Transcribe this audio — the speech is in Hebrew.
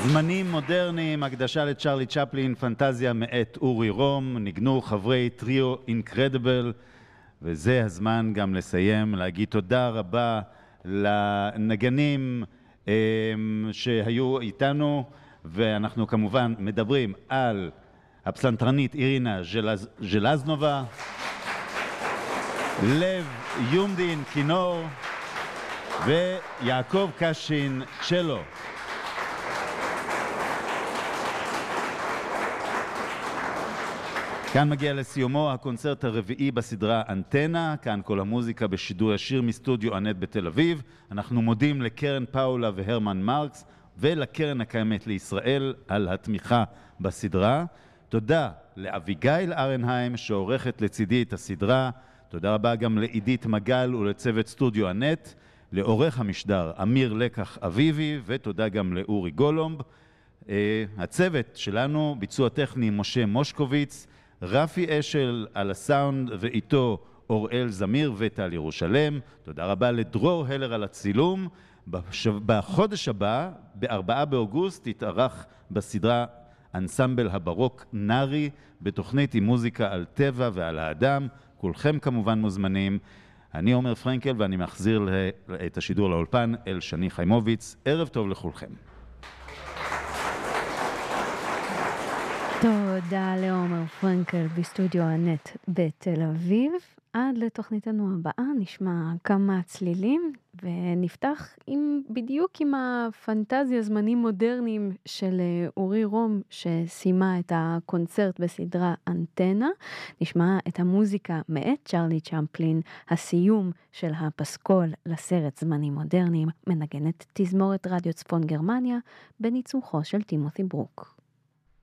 זמנים מודרניים, הקדשה לצ'רלי צ'פלין, פנטזיה מאת אורי רום, ניגנו חברי טריו אינקרדיבל, וזה הזמן גם לסיים, להגיד תודה רבה לנגנים שהיו איתנו, ואנחנו כמובן מדברים על הפסנתרנית אירינה ז'לזנובה, לב יומדין כינור ויעקב קשין צ'לו. כאן מגיע לסיומו הקונצרט הרביעי בסדרה אנטנה, כאן כל המוזיקה בשידור ישיר מסטודיו אנט בתל אביב. אנחנו מודים לקרן פאולה והרמן מרקס ולקרן הקיימת לישראל על התמיכה בסדרה. תודה לאביגיל ארנהיים שעורכת לצידי את הסדרה. תודה רבה גם לעידית מגל ולצוות סטודיו אנט, לעורך המשדר אמיר לקח אביבי, ותודה גם לאורי גולומב. הצוות שלנו, ביצוע טכני משה מושקוביץ, רפי אשל על הסאונד ואיתו אוראל זמיר וטל ירושלם. תודה רבה לדרור הלר על הצילום. בחודש הבא, ב4 באוגוסט, יתארח בסדרה אנסמבל הברוק נארי, בתוכנית עם מוזיקה על טבע ועל האדם. כולכם כמובן מוזמנים. אני עומר פרנקל ואני מחזיר את השידור לאולפן אל שני חיימוביץ. ערב טוב לכולכם. תודה לעומר פרנקל בסטודיו אנט בתל אביב. עד לתוכניתנו הבאה נשמע כמה צלילים ונפתח בדיוק עם הפנטזיה זמנים מודרניים של אורי רום שסיימה את הקונצרט בסדרה אנטנה. נשמע את המוזיקה מאת צ'רלי צ'פלין, הסיום של הפסקול לסרט זמנים מודרניים, מנגנת תזמורת רדיו צפון גרמניה בניצוחו של טימותי ברוק.